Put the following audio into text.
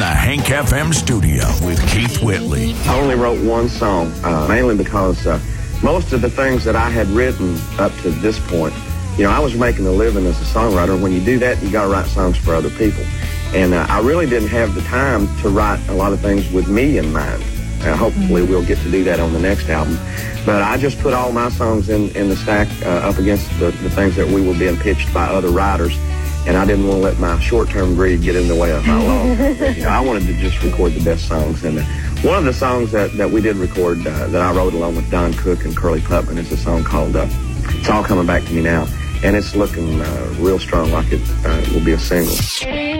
the Hank FM studio with Keith Whitley. I only wrote one song, mainly because most of the things that I had written up to this point, you know, I was making a living as a songwriter. When you do that, you got to write songs for other people. And I really didn't have the time to write a lot of things with me in mind. Hopefully we'll get to do that on the next album. But I just put all my songs in the stack up against the things that we were being pitched by other writers. And I didn't want to let my short-term greed get in the way of my long. You know, I wanted to just record the best songs. And one of the songs that we did record that I wrote along with Don Cook and Curly Putman is a song called It's All Coming Back to Me Now. And it's looking real strong, like it will be a single.